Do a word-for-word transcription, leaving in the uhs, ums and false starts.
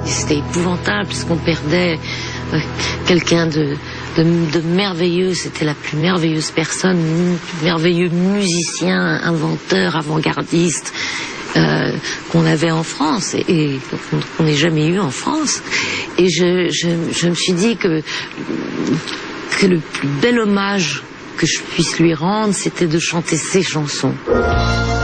C'était épouvantable puisqu'on perdait euh, quelqu'un de, de, de merveilleux. C'était la plus merveilleuse personne, le plus merveilleux musicien, inventeur, avant-gardiste euh, qu'on avait en France et, et qu'on n'ait jamais eu en France. Et je, je, je me suis dit que, que le plus bel hommage que je puisse lui rendre, c'était de chanter ses chansons.